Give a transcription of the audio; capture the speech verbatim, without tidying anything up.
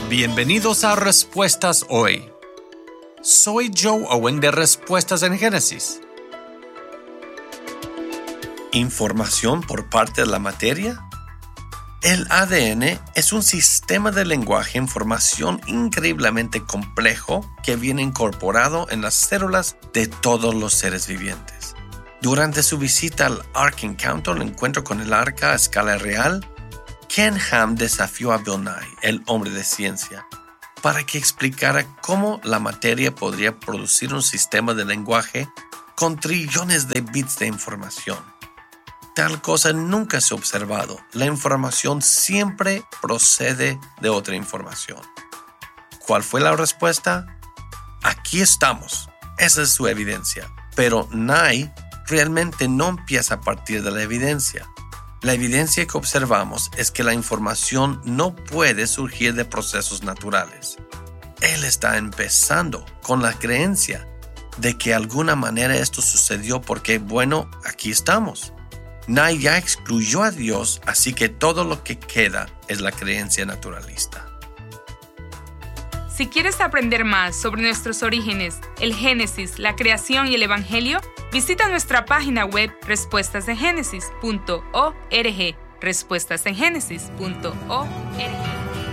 Bienvenidos a Respuestas Hoy. Soy Joe Owen de Respuestas en Génesis. ¿Información por parte de la materia? El A D N es un sistema de lenguaje e información increíblemente complejo que viene incorporado en las células de todos los seres vivientes. Durante su visita al Ark Encounter, el encuentro con el arca a escala real, Ken Ham desafió a Bill Nye, el hombre de ciencia, para que explicara cómo la materia podría producir un sistema de lenguaje con trillones de bits de información. Tal cosa nunca se ha observado. La información siempre procede de otra información. ¿Cuál fue la respuesta? Aquí estamos. Esa es su evidencia. Pero Nye realmente no empieza a partir de la evidencia. La evidencia que observamos es que la información no puede surgir de procesos naturales. Él está empezando con la creencia de que de alguna manera esto sucedió porque, bueno, aquí estamos. Nye ya excluyó a Dios, así que todo lo que queda es la creencia naturalista. Si quieres aprender más sobre nuestros orígenes, el Génesis, la creación y el Evangelio, visita nuestra página web respuestas en génesis punto org. respuestas en génesis punto org.